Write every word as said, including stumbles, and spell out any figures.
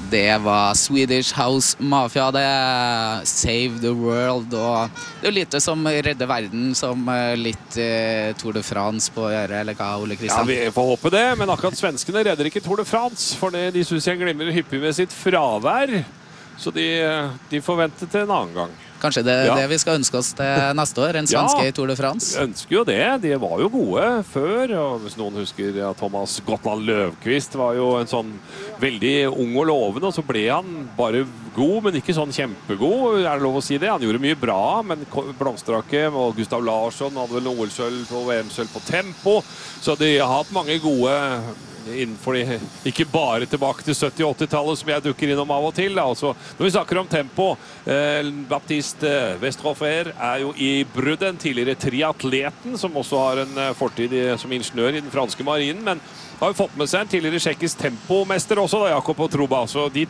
Det var Swedish House Mafia, det Save the World, og det er jo lite som redder verden som litt eh, Tour de France på å gjøre, eller hva, Ole Ja, Kristian? vi får håpe det, men akkurat svenskene redder ikke Tour de France, for det, de synes jeg glemmer hyppig med sitt fravær, så de, de får vente til en annen gang. Kanskje det er Ja. det vi skal ønske oss til neste år, en svenske Ja. i Tour de France? Jeg ønsker jo det. De var jo gode før. Og hvis noen husker ja, Thomas Gotland Løvqvist var jo en sånn veldig ung og lovende, og så ble han bare god, men ikke sånn kjempegod. Er det lov å si det? Han gjorde mye bra, men blomstrake, og Gustav Larsson hadde vel O L-sølv på V M-sølv på tempo. Så de har hatt mange gode innenfor de, ikke bare tilbake til sytti- og åttitallet som jeg dukker innom av og til. Altså, når vi snakker om tempo, eh, Baptiste Westroffer er jo i brudden, tidligere triatleten, som også har en eh, fortid i, som ingeniør i den franske marinen, men har jo fått med seg en tidligere tsjekkisk tempomester også, da, Jakob og Trouba. Så de